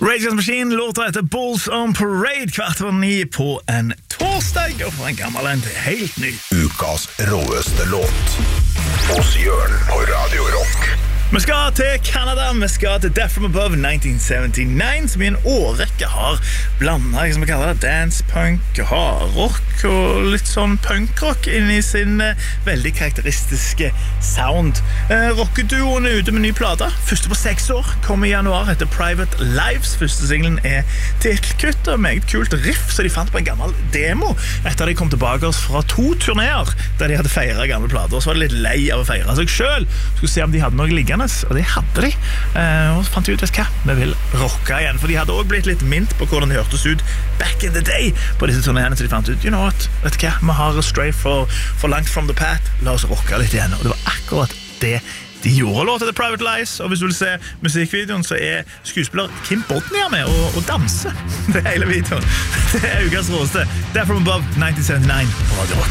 Rage Against the Machine låter etter Bulls on Parade 8:45 på en torsdag, og for en gammel en til helt ny. Ukas råeste låt hos Jørn på Radio Rock. Vi skal til Canada, vi skal til Death From Above 1979, som i en årrekke har blandet, som vi kaller det, dance, punk, hardrock og litt sånn punkrock inn i sin veldig karakteristiske sound. Rockeduoen er ute med ny plate, første på 6 år, kom i januar, heter Private Lives. Første singlen er titelkutt og meget kult riff, så de fant på en gammel demo etter de kom tilbake oss fra 2 turnéer der de hadde feiret gamle plater, og så var de litt lei av å feire seg selv, skulle se om de hadde noe liggende. Og det hadde de, og så fant de ut, vet hva, vi vil rocke igjen, for de hadde også blitt litt mint på hvordan de hørtes ut back in the day på disse turnéene, så de fant ut, you know what, vet hva, vi har Stray for Langt From The Path, la oss rocke litt igjen, og det var akkurat det de gjorde. Låtet til Private Lies, og hvis du vil se musikkvideoen, så er skuespiller Kim Bodnia med og danser. Det er hele videoen. Det er ukas råeste. Death From Above 1979 på Radio Rock.